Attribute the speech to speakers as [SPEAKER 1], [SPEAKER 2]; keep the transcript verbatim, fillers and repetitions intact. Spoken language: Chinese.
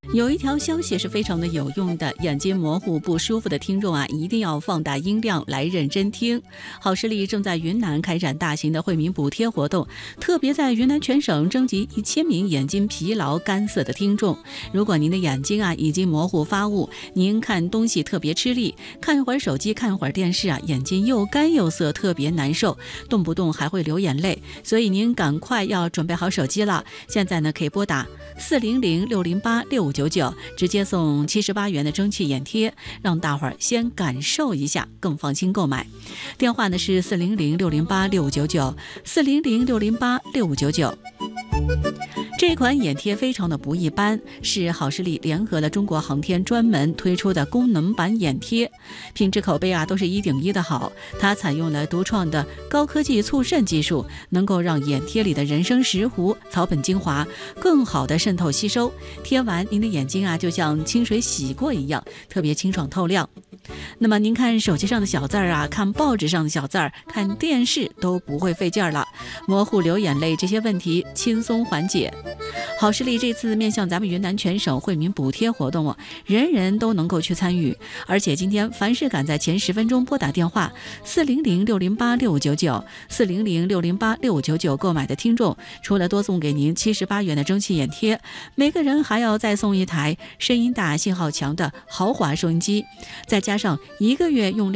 [SPEAKER 1] 有一条消息是非常的有用的，眼睛模糊不舒服的听众啊，一定要放大音量来认真听。好视力正在云南开展大型的惠民补贴活动，特别在云南全省征集一千名眼睛疲劳干涩的听众。如果您的眼睛啊已经模糊发雾，您看东西特别吃力，看一会儿手机看一会儿电视啊，眼睛又干又涩，特别难受，动不动还会流眼泪，所以您赶快要准备好手机了。现在呢可以拨打四零零六零八六五九九，直接送七十八元的蒸汽眼贴，让大伙儿先感受一下，更放心购买。电话呢是四零零六零八六五九九，四零零六零八六五九九。这款眼贴非常的不一般，是好视力联合了中国航天专门推出的功能版眼贴，品质口碑啊都是一顶一的好。它采用了独创的高科技促渗技术，能够让眼贴里的人参石斛、草本精华更好的渗透吸收，贴完您的眼睛啊就像清水洗过一样，特别清爽透亮。那么您看手机上的小字儿啊，看报纸上的小字儿，看电视都不会费劲儿了，模糊流眼泪这些问题轻松缓解。好视力这次面向咱们云南全省惠民补贴活动啊，人人都能够去参与，而且今天凡是赶在前十分钟拨打电话四零零六零八六五九九四零零六零八六五九九购买的听众，除了多送给您七十八元的蒸汽眼贴，每个人还要再送一台声音大信号强的豪华收音机，再加上一个月用